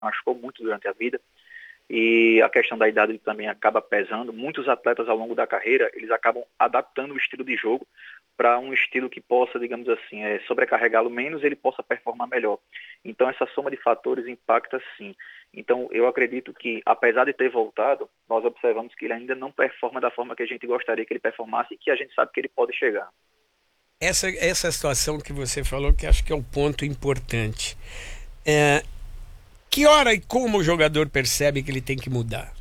machucou muito durante a vida. E a questão da idade também acaba pesando. Muitos atletas ao longo da carreira, eles acabam adaptando o estilo de jogo para um estilo que possa, digamos assim, sobrecarregá-lo menos e ele possa performar melhor. Então essa soma de fatores impacta sim. Então eu acredito que, apesar de ter voltado, nós observamos que ele ainda não performa da forma que a gente gostaria que ele performasse e que a gente sabe que ele pode chegar. Essa situação que você falou, que acho que é um ponto importante. Que hora e como o jogador percebe que ele tem que mudar?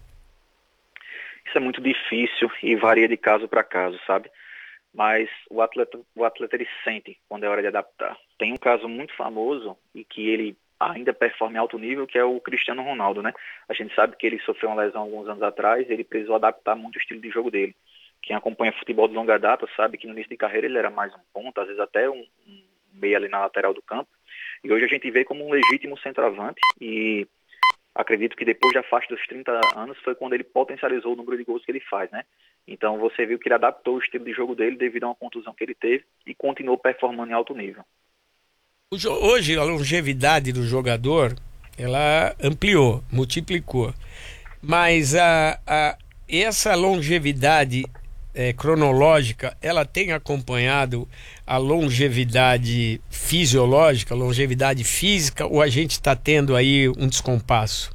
Isso é muito difícil e varia de caso para caso, sabe? Mas o atleta ele sente quando é hora de adaptar. Tem um caso muito famoso e que ele ainda performa em alto nível, que é o Cristiano Ronaldo, né? A gente sabe que ele sofreu uma lesão alguns anos atrás, ele precisou adaptar muito o estilo de jogo dele. Quem acompanha futebol de longa data sabe que no início de carreira ele era mais um ponta, às vezes até um meia ali na lateral do campo. E hoje a gente vê como um legítimo centroavante e acredito que depois da faixa dos 30 anos foi quando ele potencializou o número de gols que ele faz, né? Então você viu que ele adaptou o estilo de jogo dele devido a uma contusão que ele teve e continuou performando em alto nível. Hoje a longevidade do jogador, ela ampliou, multiplicou. Mas essa longevidade cronológica, ela tem acompanhado a longevidade fisiológica, a longevidade física, ou a gente está tendo aí um descompasso?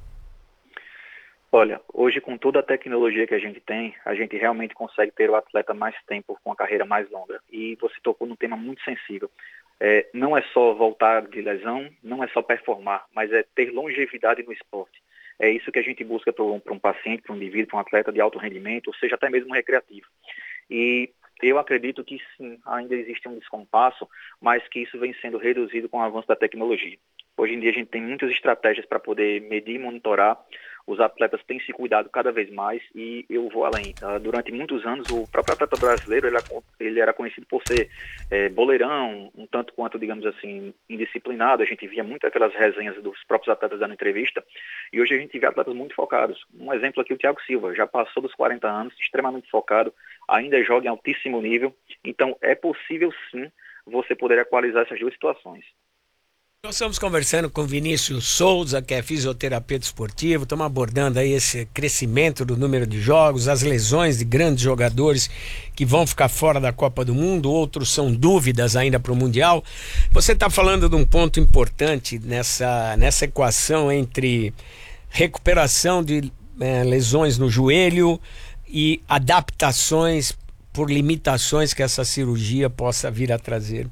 Olha, hoje com toda a tecnologia que a gente tem, a gente realmente consegue ter o atleta mais tempo, com a carreira mais longa. E você tocou num tema muito sensível. Não é só voltar de lesão, não é só performar, mas é ter longevidade no esporte. É isso que a gente busca para um paciente, para um indivíduo, para um atleta de alto rendimento, ou seja, até mesmo recreativo. E eu acredito que sim, ainda existe um descompasso, mas que isso vem sendo reduzido com o avanço da tecnologia. Hoje em dia a gente tem muitas estratégias para poder medir e monitorar. Os atletas têm se cuidado cada vez mais e eu vou além. Durante muitos anos, o próprio atleta brasileiro ele era conhecido por ser boleirão, um tanto quanto, digamos assim, indisciplinado. A gente via muito aquelas resenhas dos próprios atletas dando entrevista e hoje a gente vê atletas muito focados. Um exemplo aqui, o Thiago Silva, já passou dos 40 anos, extremamente focado, ainda joga em altíssimo nível. Então é possível sim você poder equalizar essas duas situações. Nós estamos conversando com Vinícius Souza, que é fisioterapeuta esportivo. Estamos abordando aí esse crescimento do número de jogos, as lesões de grandes jogadores que vão ficar fora da Copa do Mundo, outros são dúvidas ainda para o Mundial. Você está falando de um ponto importante nessa equação entre recuperação de lesões no joelho e adaptações por limitações que essa cirurgia possa vir a trazer.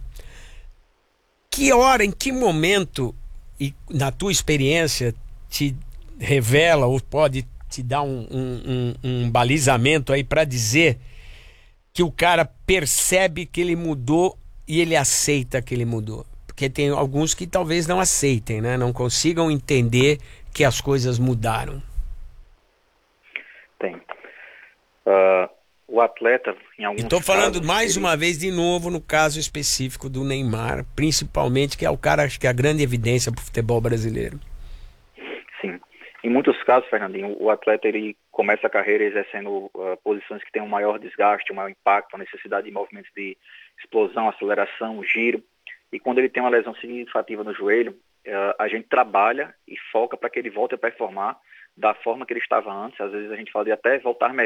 Que hora, em que momento, e na tua experiência, te revela ou pode te dar um balizamento aí para dizer que o cara percebe que ele mudou e ele aceita que ele mudou? Porque tem alguns que talvez não aceitem, né? Não consigam entender que as coisas mudaram. Tem. Uh, o atleta, em E alguns estou falando casos, mais ele uma vez de novo no caso específico do Neymar, principalmente, que é o cara, acho que é a grande evidência para o futebol brasileiro. sim. Em muitos casos, Fernandinho, o atleta ele começa a carreira exercendo posições que têm um maior desgaste, um maior impacto, a necessidade de movimentos de explosão, aceleração, giro. E quando ele tem uma lesão significativa no joelho, a gente trabalha e foca para que ele volte a performar da forma que ele estava antes. Às vezes a gente fala de até voltar melhor.